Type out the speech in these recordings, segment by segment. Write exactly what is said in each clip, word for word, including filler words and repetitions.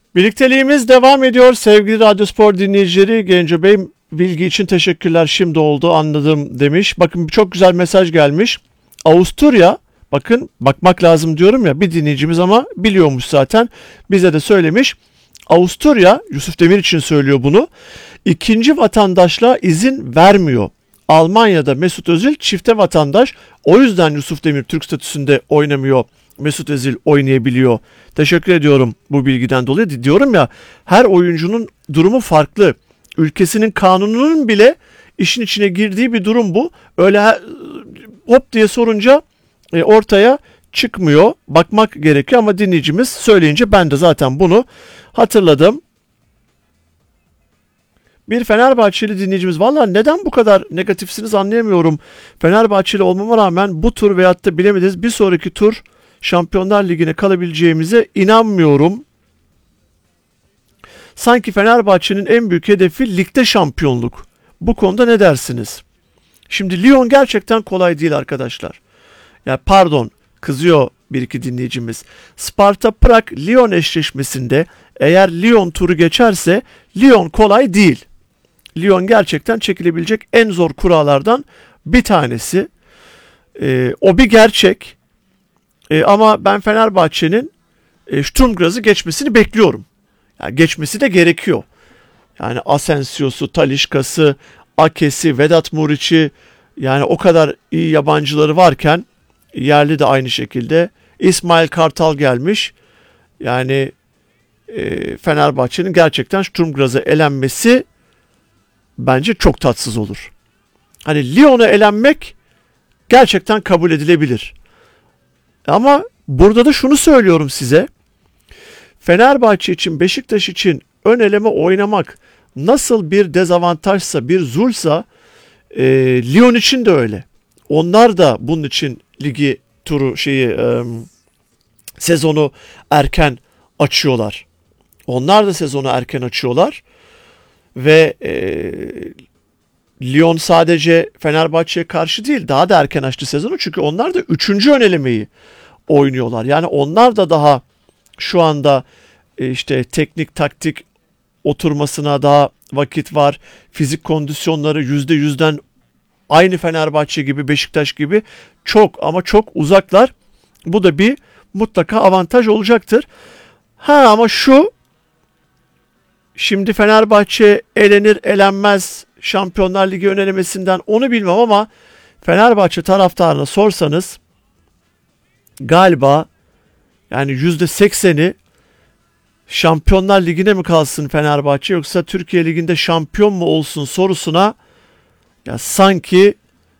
Birlikteliğimiz devam ediyor sevgili Radyospor dinleyicileri. Genco Bey, bilgi için teşekkürler, şimdi oldu anladım demiş. Bakın çok güzel mesaj gelmiş. Avusturya, bakın bakmak lazım diyorum ya, bir dinleyicimiz ama biliyormuş zaten, bize de söylemiş. Avusturya, Yusuf Demir için söylüyor bunu, ikinci vatandaşlığa izin vermiyor. Almanya'da Mesut Özil çifte vatandaş, o yüzden Yusuf Demir Türk statüsünde oynamıyor. Mesut Özil oynayabiliyor. Teşekkür ediyorum bu bilgiden dolayı. Diyorum ya, her oyuncunun durumu farklı. Ülkesinin kanununun bile işin içine girdiği bir durum bu. Öyle hop diye sorunca e, ortaya çıkmıyor. Bakmak gerekiyor ama dinleyicimiz söyleyince ben de zaten bunu hatırladım. Bir Fenerbahçeli dinleyicimiz, valla neden bu kadar negatifsiniz anlayamıyorum. Fenerbahçeli olmama rağmen bu tur veyahut da bilemediniz bir sonraki tur Şampiyonlar Ligi'ne kalabileceğimize inanmıyorum. Sanki Fenerbahçe'nin en büyük hedefi ligde şampiyonluk. Bu konuda ne dersiniz? Şimdi Lyon gerçekten kolay değil arkadaşlar. Ya pardon, kızıyor bir iki dinleyicimiz. Sparta Prag Lyon eşleşmesinde eğer Lyon turu geçerse Lyon kolay değil. Lyon gerçekten çekilebilecek en zor kuralardan bir tanesi. Ee, o bir gerçek. Ee, ama ben Fenerbahçe'nin e, Sturm Graz'ı geçmesini bekliyorum. Yani geçmesi de gerekiyor. Yani Asensio'su, Talisca'sı, Ake'si, Vedat Muriç'i, yani o kadar iyi yabancıları varken yerli de aynı şekilde. İsmail Kartal gelmiş. Yani e, Fenerbahçe'nin gerçekten Sturm Graz'a elenmesi bence çok tatsız olur. Hani Lyon'a elenmek gerçekten kabul edilebilir. Ama burada da şunu söylüyorum size. Fenerbahçe için, Beşiktaş için ön eleme oynamak nasıl bir dezavantajsa, bir zulsa, e, Lyon için de öyle. Onlar da bunun için ligi turu şeyi e, sezonu erken açıyorlar. Onlar da sezonu erken açıyorlar ve e, Lyon sadece Fenerbahçe'ye karşı değil, daha da erken açtı sezonu, çünkü onlar da üçüncü ön elemeyi oynuyorlar. Yani onlar da daha şu anda işte teknik taktik oturmasına daha vakit var. Fizik kondisyonları yüzde yüzden aynı Fenerbahçe gibi, Beşiktaş gibi çok ama çok uzaklar. Bu da bir mutlaka avantaj olacaktır. Ha ama şu, şimdi Fenerbahçe elenir elenmez Şampiyonlar Ligi ön elemesinden onu bilmem ama Fenerbahçe taraftarına sorsanız galiba yani yüzde sekseni Şampiyonlar Ligi'ne mi kalsın Fenerbahçe yoksa Türkiye Ligi'nde şampiyon mu olsun sorusuna ya sanki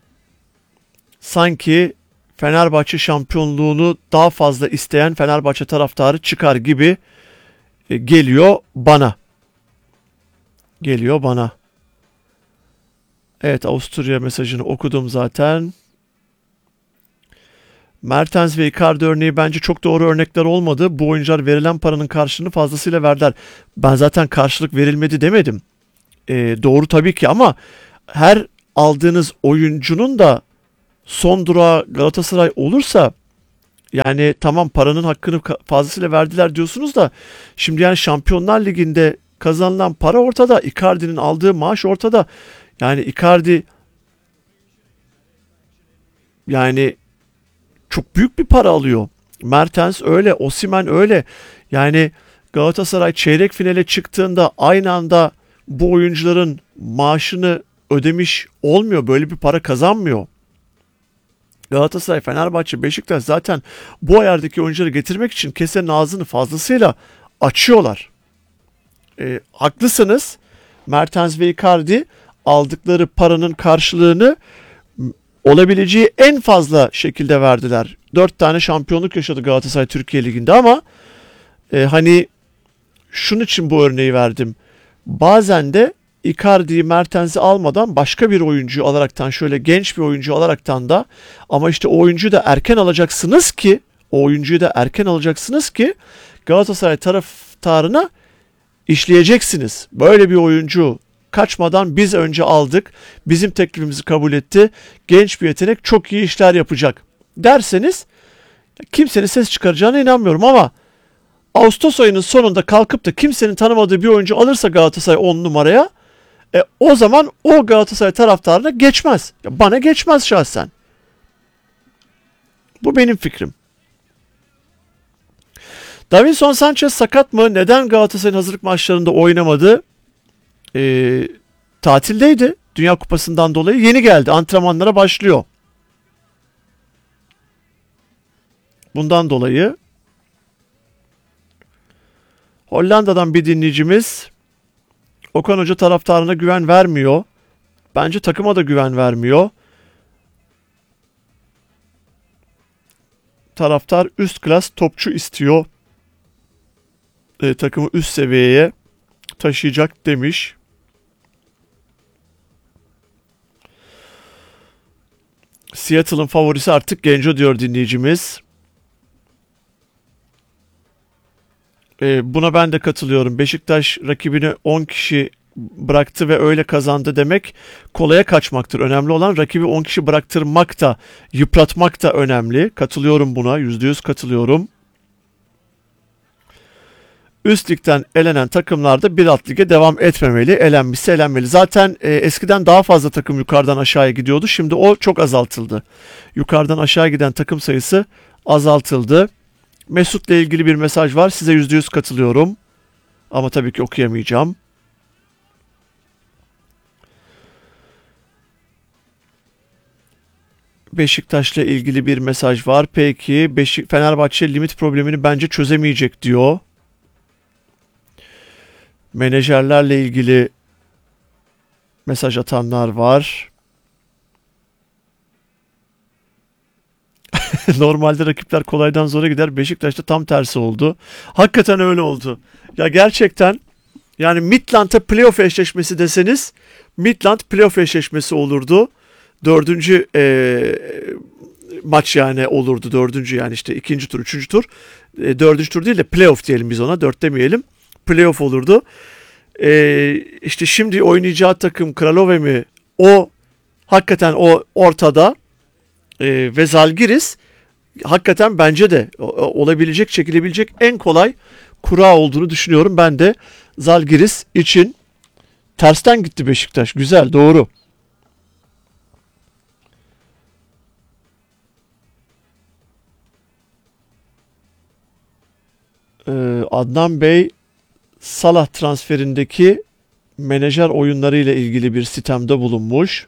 sanki Fenerbahçe şampiyonluğunu daha fazla isteyen Fenerbahçe taraftarı çıkar gibi geliyor bana. Geliyor bana. Evet, Avusturya mesajını okudum zaten. Mertens ve Icardi örneği bence çok doğru örnekler olmadı. Bu oyuncular verilen paranın karşılığını fazlasıyla verdiler. Ben zaten karşılık verilmedi demedim. Ee, doğru tabii ki ama her aldığınız oyuncunun da son durağı Galatasaray olursa yani tamam, paranın hakkını fazlasıyla verdiler diyorsunuz da şimdi yani Şampiyonlar Ligi'nde kazanılan para ortada. Icardi'nin aldığı maaş ortada. Yani Icardi yani çok büyük bir para alıyor. Mertens öyle, Osimhen öyle. Yani Galatasaray çeyrek finale çıktığında aynı anda bu oyuncuların maaşını ödemiş olmuyor. Böyle bir para kazanmıyor. Galatasaray, Fenerbahçe, Beşiktaş zaten bu ayardaki oyuncuları getirmek için kesenin ağzını fazlasıyla açıyorlar. E, haklısınız. Mertens ve Icardi aldıkları paranın karşılığını olabileceği en fazla şekilde verdiler. Dört tane şampiyonluk yaşadı Galatasaray Türkiye Ligi'nde ama e, hani şunun için bu örneği verdim. Bazen de Icardi'yi, Mertens'i almadan başka bir oyuncu alaraktan, şöyle genç bir oyuncu alaraktan da, ama işte o oyuncuyu da erken alacaksınız ki o oyuncuyu da erken alacaksınız ki Galatasaray taraftarına işleyeceksiniz. Böyle bir oyuncu kaçmadan biz önce aldık, bizim teklifimizi kabul etti, genç bir yetenek, çok iyi işler yapacak derseniz kimsenin ses çıkaracağına inanmıyorum ama Ağustos ayının sonunda kalkıp da kimsenin tanımadığı bir oyuncu alırsa Galatasaray on numaraya, e, o zaman o Galatasaray taraftarına geçmez. Ya bana geçmez şahsen. Bu benim fikrim. Davinson Sanchez sakat mı? Neden Galatasaray'ın hazırlık maçlarında oynamadı? Ee, tatildeydi. Dünya Kupası'ndan dolayı yeni geldi. Antrenmanlara başlıyor. Bundan dolayı Hollanda'dan bir dinleyicimiz Okan Hoca taraftarına güven vermiyor. Bence takıma da güven vermiyor. Taraftar üst klas topçu istiyor. E, takımı üst seviyeye taşıyacak demiş. Seattle'ın favorisi artık Genco diyor dinleyicimiz. E, buna ben de katılıyorum. Beşiktaş rakibini on kişi bıraktı ve öyle kazandı demek kolaya kaçmaktır. Önemli olan rakibi on kişi bıraktırmak da, yıpratmak da önemli. Katılıyorum buna. yüzde yüz katılıyorum. Üst ligden elenen takımlar da bir alt lige devam etmemeli. Elenmişse elenmeli. Zaten e, eskiden daha fazla takım yukarıdan aşağıya gidiyordu. Şimdi o çok azaltıldı. Yukarıdan aşağı giden takım sayısı azaltıldı. Mesut'la ilgili bir mesaj var. Size yüzde yüz katılıyorum. Ama tabii ki okuyamayacağım. Beşiktaş'la ilgili bir mesaj var. Peki Beşik Fenerbahçe limit problemini bence çözemeyecek diyor. Menajerlerle ilgili mesaj atanlar var. Normalde rakipler kolaydan zora gider. Beşiktaş'ta tam tersi oldu. Hakikaten öyle oldu. Ya gerçekten yani Midland'a playoff eşleşmesi deseniz Midland playoff eşleşmesi olurdu. Dördüncü e, maç yani olurdu. Dördüncü yani işte ikinci tur, üçüncü tur. E, dördüncü tur değil de playoff diyelim biz ona. Dört demeyelim. Playoff olurdu. E, işte şimdi oynayacağı takım Kralove mi? O hakikaten o ortada. E, ve Zalgiris hakikaten bence de olabilecek, çekilebilecek en kolay kura olduğunu düşünüyorum. Ben de Zalgiris için tersten gitti Beşiktaş. Güzel, doğru. Ee, Adnan Bey Salah transferindeki menajer oyunları ile ilgili bir sitemde bulunmuş.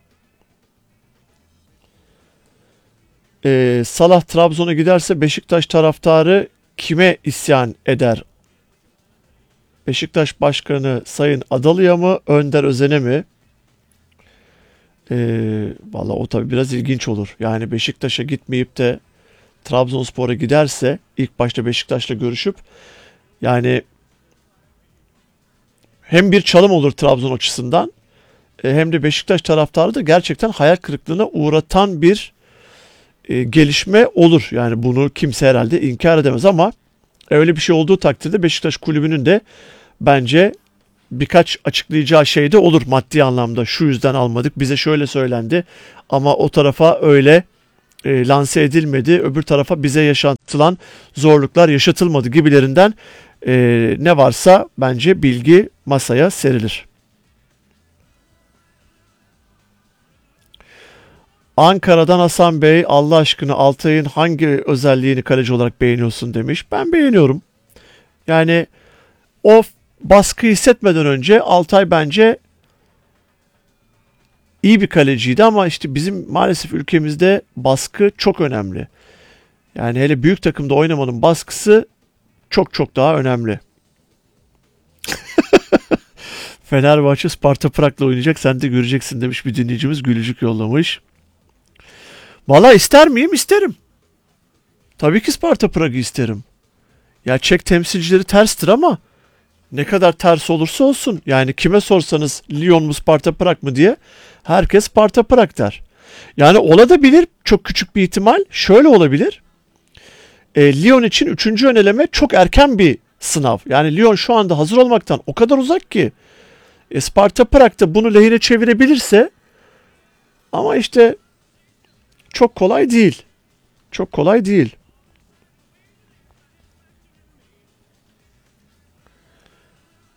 Ee, Salah Trabzon'a giderse Beşiktaş taraftarı kime isyan eder? Beşiktaş Başkanı Sayın Adalı'ya mı, Önder Özen'e mi? Ee, Valla o tabii biraz ilginç olur. Yani Beşiktaş'a gitmeyip de Trabzonspor'a giderse ilk başta Beşiktaş'la görüşüp yani hem bir çalım olur Trabzon açısından hem de Beşiktaş taraftarı da gerçekten hayal kırıklığına uğratan bir e, gelişme olur. Yani bunu kimse herhalde inkar edemez ama öyle bir şey olduğu takdirde Beşiktaş kulübünün de bence birkaç açıklayacağı şey de olur maddi anlamda. Şu yüzden almadık, bize şöyle söylendi ama o tarafa öyle e, lanse edilmedi, öbür tarafa bize yaşatılan zorluklar yaşatılmadı gibilerinden e, ne varsa bence bilgi masaya serilir. Ankara'dan Hasan Bey, Allah aşkına Altay'ın hangi özelliğini kaleci olarak beğeniyorsun demiş. Ben beğeniyorum. Yani o baskı hissetmeden önce Altay bence iyi bir kaleciydi ama işte bizim maalesef ülkemizde baskı çok önemli. Yani hele büyük takımda oynamanın baskısı çok çok daha önemli. Fenerbahçe Sparta Prag'la oynayacak, sen de göreceksin demiş bir dinleyicimiz, gülücük yollamış. Valla ister miyim? İsterim. Tabii ki Sparta Prag'ı isterim. Ya Çek temsilcileri terstir ama ne kadar ters olursa olsun yani kime sorsanız Lyon mu Sparta Prag mı diye herkes Sparta Prag der. Yani olabilir, çok küçük bir ihtimal şöyle olabilir. E, Lyon için üçüncü öneleme çok erken bir sınav. Yani Lyon şu anda hazır olmaktan o kadar uzak ki e, Sparta Prag da bunu lehine çevirebilirse ama işte çok kolay değil. Çok kolay değil.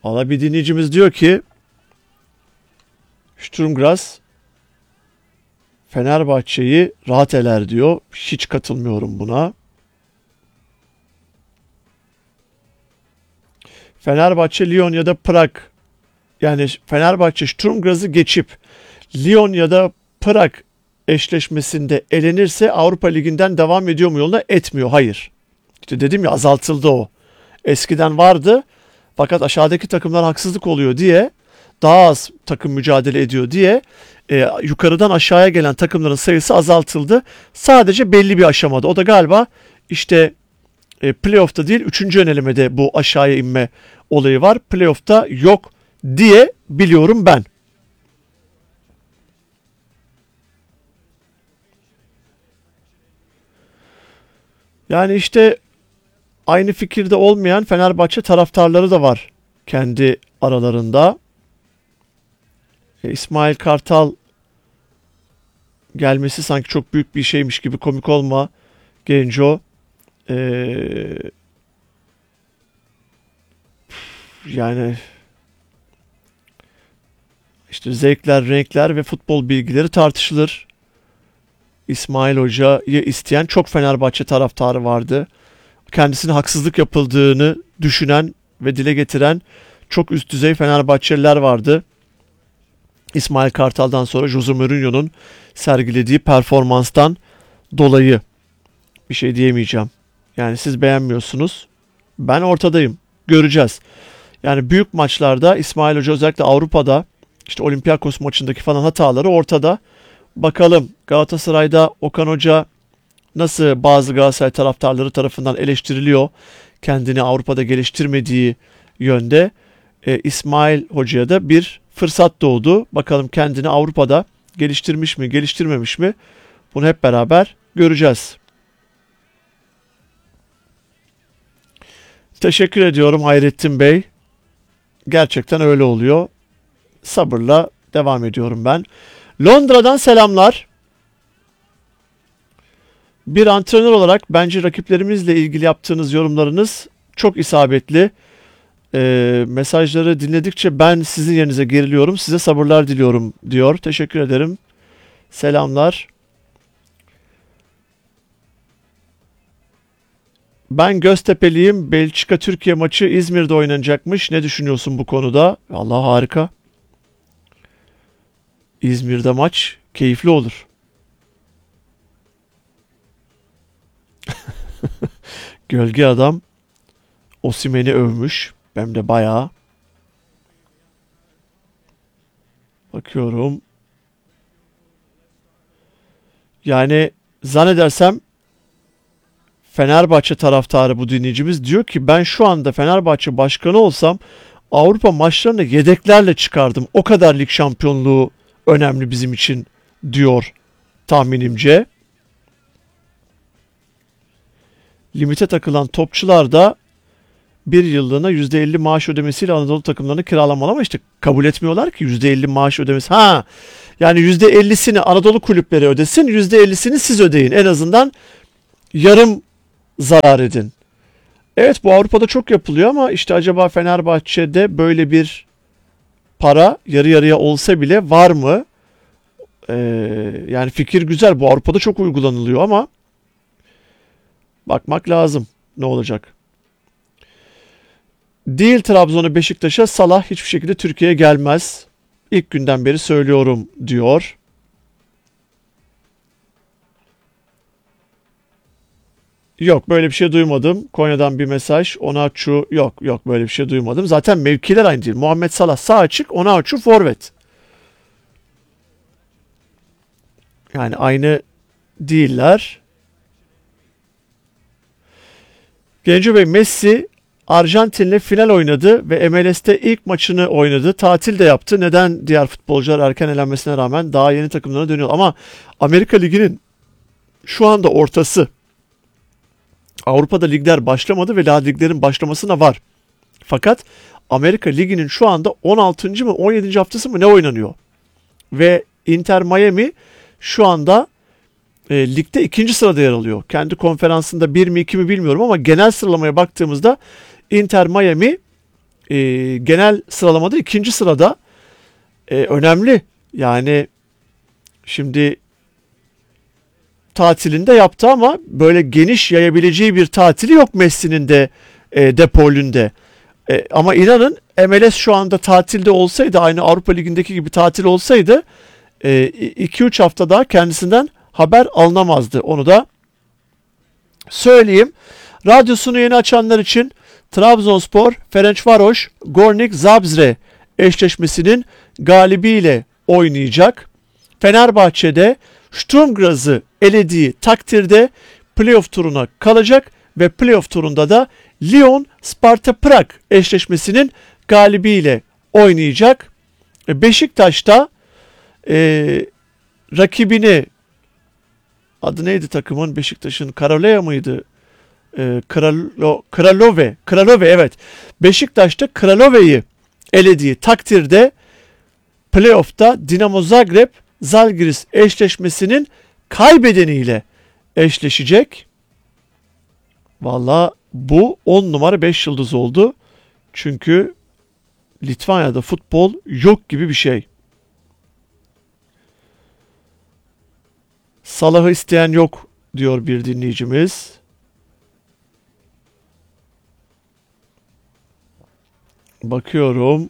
Valla bir dinleyicimiz diyor ki Sturm Graz Fenerbahçe'yi rahat eler diyor. Hiç katılmıyorum buna. Fenerbahçe, Lyon ya da Prag. Yani Fenerbahçe Sturm Graz'ı geçip Lyon ya da Prag eşleşmesinde elenirse Avrupa Ligi'nden devam ediyor mu yoluna? Etmiyor. Hayır. İşte dedim ya, azaltıldı o. Eskiden vardı fakat aşağıdaki takımlar haksızlık oluyor diye, daha az takım mücadele ediyor diye e, yukarıdan aşağıya gelen takımların sayısı azaltıldı. Sadece belli bir aşamada. O da galiba işte e, playoff'ta değil üçüncü yönelimede bu aşağıya inme olayı var. Playoff'ta yok diye biliyorum ben. Yani işte aynı fikirde olmayan Fenerbahçe taraftarları da var kendi aralarında. E, İsmail Kartal gelmesi sanki çok büyük bir şeymiş gibi, komik olma Genco. Ee, yani işte zevkler, renkler ve futbol bilgileri tartışılır. İsmail Hoca'yı isteyen çok Fenerbahçe taraftarı vardı. Kendisine haksızlık yapıldığını düşünen ve dile getiren çok üst düzey Fenerbahçeliler vardı. İsmail Kartal'dan sonra Jose Mourinho'nun sergilediği performanstan dolayı bir şey diyemeyeceğim. Yani siz beğenmiyorsunuz. Ben ortadayım. Göreceğiz. Yani büyük maçlarda İsmail Hoca, özellikle Avrupa'da, işte Olympiakos maçındaki falan hataları ortada. Bakalım Galatasaray'da Okan Hoca nasıl bazı Galatasaray taraftarları tarafından eleştiriliyor, kendini Avrupa'da geliştirmediği yönde. E, İsmail Hoca'ya da bir fırsat doğdu. Bakalım kendini Avrupa'da geliştirmiş mi, geliştirmemiş mi? Bunu hep beraber göreceğiz. Teşekkür ediyorum Hayrettin Bey. Gerçekten öyle oluyor. Sabırla devam ediyorum ben. Londra'dan selamlar. Bir antrenör olarak bence rakiplerimizle ilgili yaptığınız yorumlarınız çok isabetli. Ee, mesajları dinledikçe ben sizin yerinize geriliyorum. Size sabırlar diliyorum diyor. Teşekkür ederim. Selamlar. Ben Göztepe'liyim. Belçika-Türkiye maçı İzmir'de oynanacakmış. Ne düşünüyorsun bu konuda? Allah, harika. İzmir'de maç keyifli olur. Gölge adam Osimhen'i övmüş. Hem de bayağı. Bakıyorum. Yani zannedersem Fenerbahçe taraftarı bu dinleyicimiz diyor ki ben şu anda Fenerbahçe başkanı olsam Avrupa maçlarını yedeklerle çıkardım. O kadar lig şampiyonluğu önemli bizim için diyor tahminimce. Limite takılan topçular da bir yıllığına yüzde elli maaş ödemesiyle Anadolu takımlarını kiralamalı ama işte kabul etmiyorlar ki yüzde elli maaş ödemesi. Ha, yani yüzde ellisini Anadolu kulüpleri ödesin, yüzde ellisini siz ödeyin. En azından yarım zarar edin. Evet, bu Avrupa'da çok yapılıyor ama işte acaba Fenerbahçe'de böyle bir para yarı yarıya olsa bile var mı? Ee, yani fikir güzel. Bu Avrupa'da çok uygulanılıyor ama bakmak lazım ne olacak. Değil Trabzon'u Beşiktaş'a, Salah hiçbir şekilde Türkiye'ye gelmez. İlk günden beri söylüyorum diyor. Yok, böyle bir şey duymadım. Konya'dan bir mesaj. Onaçu yok yok böyle bir şey duymadım. Zaten mevkiler aynı değil. Muhammed Salah sağ açık, Onaçu forvet. Yani aynı değiller. Genco Bey, Messi Arjantin'le final oynadı ve M L S'te ilk maçını oynadı. Tatil de yaptı. Neden diğer futbolcular erken elenmesine rağmen daha yeni takımlarına dönüyor? Ama Amerika Ligi'nin şu anda ortası. Avrupa'da ligler başlamadı ve La Liglerin başlamasına var. Fakat Amerika Ligi'nin şu anda on altıncı mı on yedinci haftası mı ne oynanıyor? Ve Inter Miami şu anda e, ligde ikinci sırada yer alıyor. Kendi konferansında bir mi iki mi bilmiyorum ama genel sıralamaya baktığımızda Inter Miami e, genel sıralamada ikinci sırada. E, önemli. Yani şimdi tatilinde yaptı ama böyle geniş yayabileceği bir tatili yok Messi'nin de e, depolünde. E, ama inanın M L S şu anda tatilde olsaydı, aynı Avrupa Ligi'ndeki gibi tatil olsaydı iki üç hafta daha kendisinden haber alınamazdı. Onu da söyleyeyim. Radyosunu yeni açanlar için Trabzonspor, Ferencvaros, Gornik Zabrze eşleşmesinin galibiyle oynayacak. Fenerbahçe'de Sturm Graz'ı elediği takdirde playoff turuna kalacak ve playoff turunda da Lyon Sparta Prag eşleşmesinin galibiyle oynayacak. Beşiktaş'ta e, rakibini, adı neydi takımın, Beşiktaş'ın Karolea mıydı? E, Kralo, Kralove, Kralove evet. Beşiktaş'ta Kralove'yi elediği takdirde playoff'ta Dinamo Zagreb Zalgiris eşleşmesinin kaybedeniyle eşleşecek. Valla bu on numara beş yıldız oldu. Çünkü Litvanya'da futbol yok gibi bir şey. Salah'ı isteyen yok diyor bir dinleyicimiz. Bakıyorum.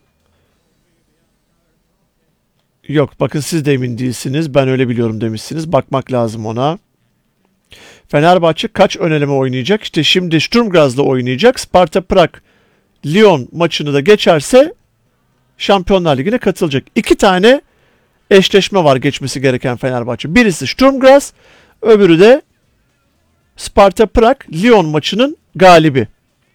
Yok, bakın siz de emin değilsiniz. Ben öyle biliyorum demişsiniz. Bakmak lazım ona. Fenerbahçe kaç ön eleme oynayacak? İşte şimdi Sturm Graz'la oynayacak. Sparta Prag Lyon maçını da geçerse Şampiyonlar Ligi'ne katılacak. İki tane eşleşme var geçmesi gereken Fenerbahçe. Birisi Sturm Graz, öbürü de Sparta Prag Lyon maçının galibi.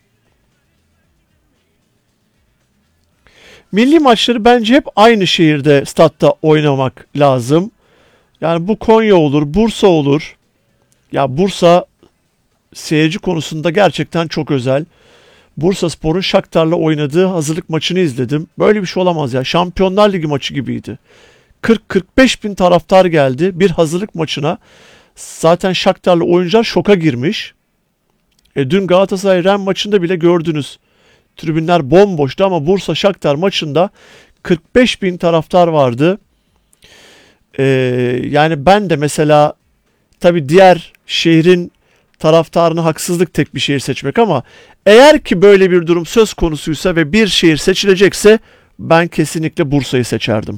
Milli maçları bence hep aynı şehirde, statta oynamak lazım. Yani bu Konya olur, Bursa olur. Ya Bursa seyirci konusunda gerçekten çok özel. Bursaspor'un Shakhtar'la oynadığı hazırlık maçını izledim. Böyle bir şey olamaz ya. Şampiyonlar Ligi maçı gibiydi. kırk kırk beş bin taraftar geldi bir hazırlık maçına. Zaten Shakhtar'la oyuncular şoka girmiş. E, dün Galatasaray Ren maçında bile gördünüz. Tribünler bomboştu ama Bursa Shakhtar maçında kırk beş bin taraftar vardı. Ee, yani ben de mesela, tabii diğer şehrin taraftarına haksızlık tek bir şehir seçmek ama eğer ki böyle bir durum söz konusuysa ve bir şehir seçilecekse ben kesinlikle Bursa'yı seçerdim.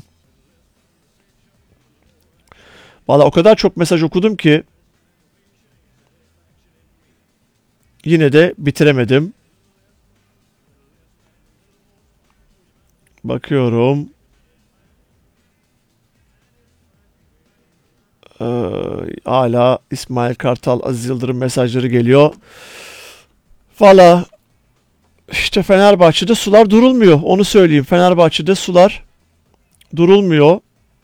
Valla o kadar çok mesaj okudum ki yine de bitiremedim. Bakıyorum. Ee, hala İsmail Kartal, Aziz Yıldırım mesajları geliyor. Valla işte Fenerbahçe'de sular durulmuyor. Onu söyleyeyim. Fenerbahçe'de sular durulmuyor.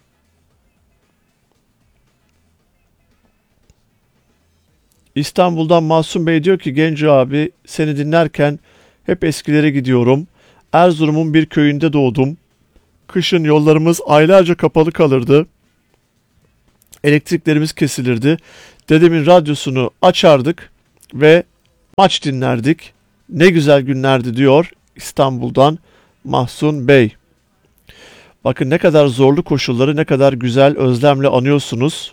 İstanbul'dan Masum Bey diyor ki, Genco abi seni dinlerken hep eskilere gidiyorum. Erzurum'un bir köyünde doğdum. Kışın yollarımız aylarca kapalı kalırdı. Elektriklerimiz kesilirdi. Dedemin radyosunu açardık ve maç dinlerdik. Ne güzel günlerdi diyor İstanbul'dan Mahsun Bey. Bakın ne kadar zorlu koşulları ne kadar güzel özlemle anıyorsunuz.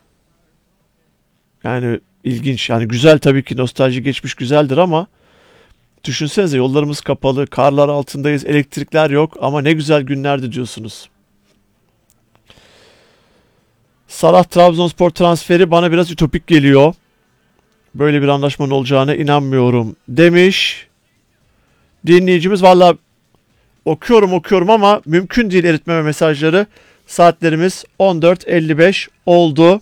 Yani ilginç. Yani güzel, tabii ki nostalji geçmiş güzeldir ama düşünsenize, yollarımız kapalı, karlar altındayız, elektrikler yok ama ne güzel günlerdi diyorsunuz. Salah Trabzonspor transferi bana biraz ütopik geliyor. Böyle bir anlaşmanın olacağına inanmıyorum demiş dinleyicimiz. Valla okuyorum okuyorum ama mümkün değil eritmeme mesajları. Saatlerimiz on dört elli beş oldu.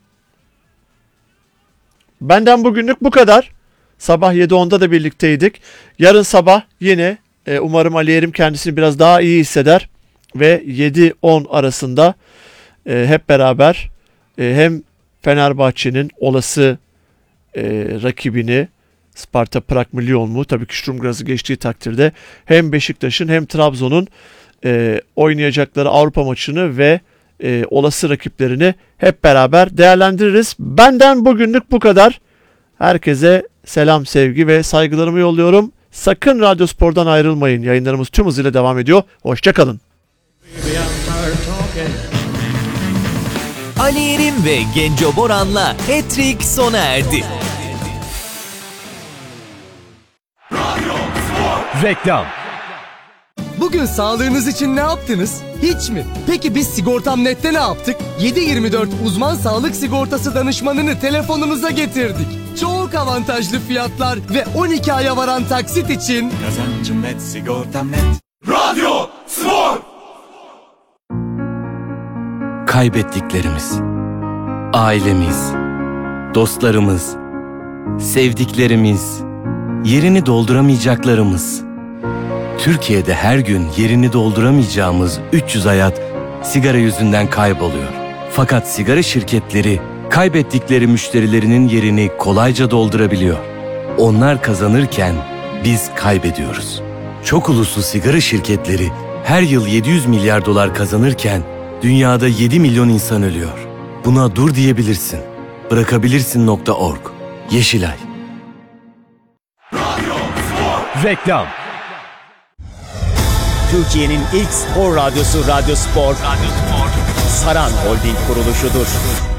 Benden bugünlük bu kadar. Sabah yedi onda da birlikteydik. Yarın sabah yine e, umarım Ali Erim kendisini biraz daha iyi hisseder. Ve yedi on arasında e, hep beraber e, hem Fenerbahçe'nin olası e, rakibini, Sparta Prag mı Lyon mu, tabii ki Sturm Graz'ı geçtiği takdirde, hem Beşiktaş'ın hem Trabzon'un e, oynayacakları Avrupa maçını ve e, olası rakiplerini hep beraber değerlendiririz. Benden bugünlük bu kadar. Herkese selam, sevgi ve saygılarımı yolluyorum. Sakın Radyo Spor'dan ayrılmayın. Yayınlarımız tüm hızıyla devam ediyor. Hoşçakalın. Ali Yerim ve Genco Boran'la Hat-Trick sona erdi. Reklam. Bugün sağlığınız için ne yaptınız? Hiç mi? Peki biz Sigortam Net'te ne yaptık? yedi yirmi dört uzman sağlık sigortası danışmanını telefonunuza getirdik. Çok avantajlı fiyatlar ve on iki aya varan taksit için Kazancım net, sigortam net. Radyo Spor! Kaybettiklerimiz, ailemiz, dostlarımız, sevdiklerimiz, yerini dolduramayacaklarımız. Türkiye'de her gün yerini dolduramayacağımız üç yüz hayat sigara yüzünden kayboluyor. Fakat sigara şirketleri kaybettikleri müşterilerinin yerini kolayca doldurabiliyor. Onlar kazanırken biz kaybediyoruz. Çok uluslu sigara şirketleri her yıl yedi yüz milyar dolar kazanırken dünyada yedi milyon insan ölüyor. Buna dur diyebilirsin. Bırakabilirsin nokta org. Yeşilay. reklam. Türkiye'nin ilk spor radyosu Radyo Spor, Radyo Spor, Saran Holding kuruluşudur.